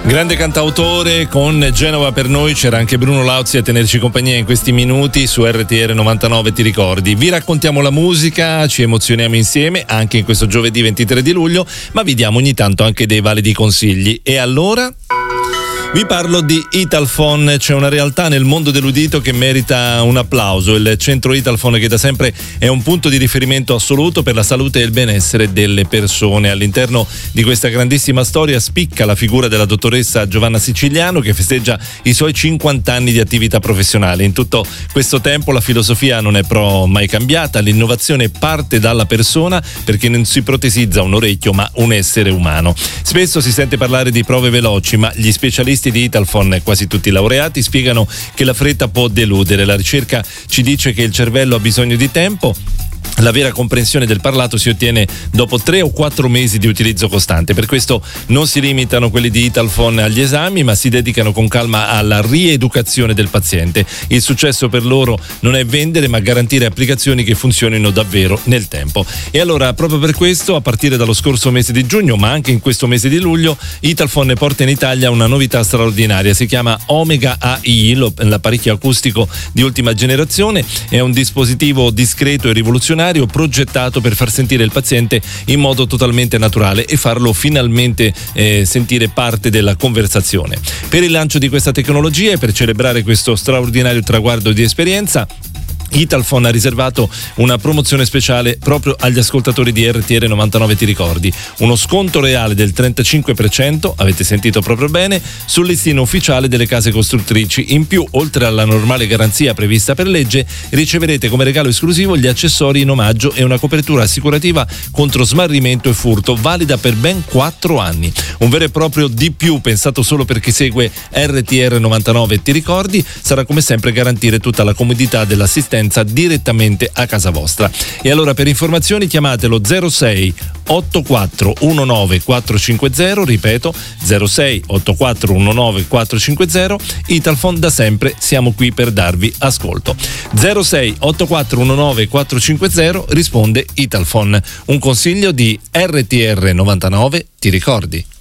Grande cantautore, con Genova per noi c'era anche Bruno Lauzi a tenerci compagnia in questi minuti su RTR 99, ti ricordi? Vi raccontiamo la musica, ci emozioniamo insieme anche in questo giovedì 23 di luglio, ma vi diamo ogni tanto anche dei validi consigli. E allora? Vi parlo di Italphone. C'è una realtà nel mondo dell'udito che merita un applauso, il centro Italphone, che da sempre è un punto di riferimento assoluto per la salute e il benessere delle persone. All'interno di questa grandissima storia spicca la figura della dottoressa Giovanna Siciliano, che festeggia i suoi 50 anni di attività professionale. In tutto questo tempo la filosofia non è però mai cambiata, l'innovazione parte dalla persona, perché non si protesizza un orecchio ma un essere umano. Spesso si sente parlare di prove veloci, ma gli specialisti di Italphone, quasi tutti laureati, spiegano che la fretta può deludere. La ricerca ci dice che il cervello ha bisogno di tempo. La vera comprensione del parlato si ottiene dopo 3 o 4 mesi di utilizzo costante. Per questo non si limitano quelli di Italphone agli esami, ma si dedicano con calma alla rieducazione del paziente. Il successo per loro non è vendere, ma garantire applicazioni che funzionino davvero nel tempo. E allora, proprio per questo, a partire dallo scorso mese di giugno, ma anche in questo mese di luglio, Italphone porta in Italia una novità straordinaria. Si chiama Omega AI, l'apparecchio acustico di ultima generazione. È un dispositivo discreto e rivoluzionario, progettato per far sentire il paziente in modo totalmente naturale e farlo finalmente sentire parte della conversazione. Per il lancio di questa tecnologia e per celebrare questo straordinario traguardo di esperienza, Italphone ha riservato una promozione speciale proprio agli ascoltatori di RTR 99, ti ricordi? Uno sconto reale del 35%, avete sentito proprio bene, sul listino ufficiale delle case costruttrici. In più, oltre alla normale garanzia prevista per legge, riceverete come regalo esclusivo gli accessori in omaggio e una copertura assicurativa contro smarrimento e furto, valida per ben 4 anni. Un vero e proprio di più pensato solo per chi segue RTR 99, ti ricordi? Sarà come sempre garantire tutta la comodità dell'assistenza direttamente a casa vostra. E allora, per informazioni chiamatelo 06 84 19 450, ripeto 06 84 19 450. Italphone, da sempre siamo qui per darvi ascolto. 06 84 19 450, risponde Italphone. Un consiglio di RTR 99, ti ricordi?